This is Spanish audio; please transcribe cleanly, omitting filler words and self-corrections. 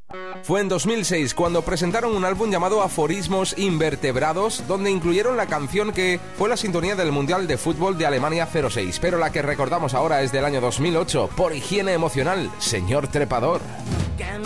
Fue en 2006 cuando presentaron un álbum llamado Aforismos Invertebrados, donde incluyeron la canción que fue la sintonía del Mundial de Fútbol de Alemania 06, pero la que recordamos ahora es del año 2008, Por higiene emocional, Señor Trepador.